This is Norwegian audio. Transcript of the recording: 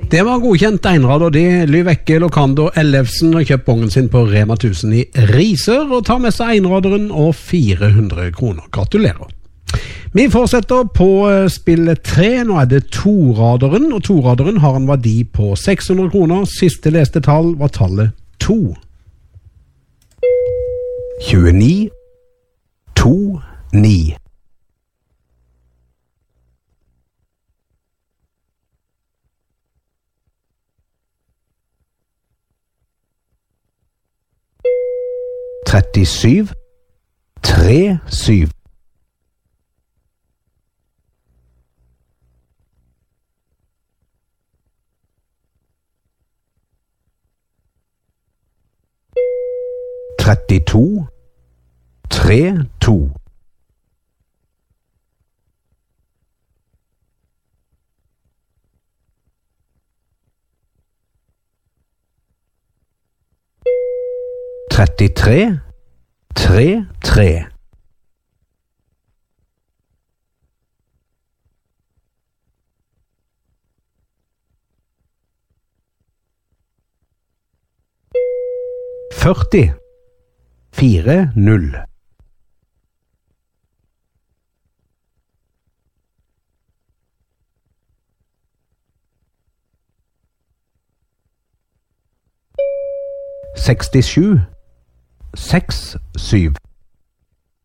Det var godkjent Einrad, og det Lyvekke Lokando Ellefsen har kjøpt bongen sin på Rema 1000 i Risør og tar med seg Einraderen og 400 kroner. Gratulerer. Vi fortsetter på spillet 3. Nå er det Toraderen, og Toraderen har en verdi på 600 kroner. Siste leste tall var tallet 2. 29 2 9 37 3 7 32 3 2 33 3 3 40 4 0 67 6 7